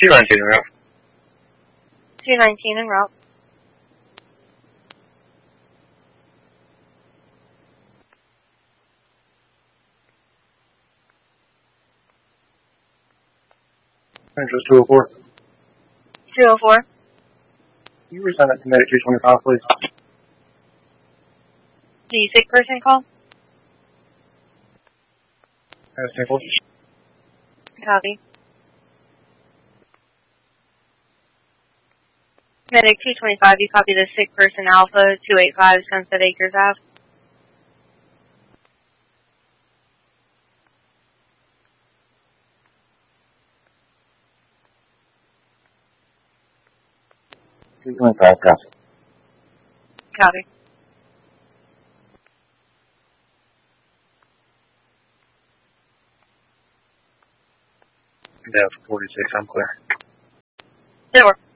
219 en route. 219 en route. Interest 204. 204. Can you resend that to Medic 225, please? The sick person call? That's 10 4. Copy. Medic 225, you copy the sick person Alpha 285 Sunset Acres Ave. Copy. Copy. Dev 46, I'm clear. That works.